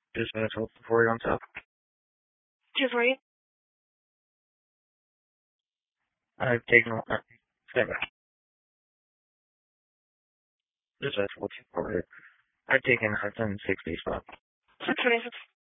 Dispatch, hold for you on top. 240. I've taken stand by. Dispatch, hold for you. I've taken Hudson 60 spot. 626.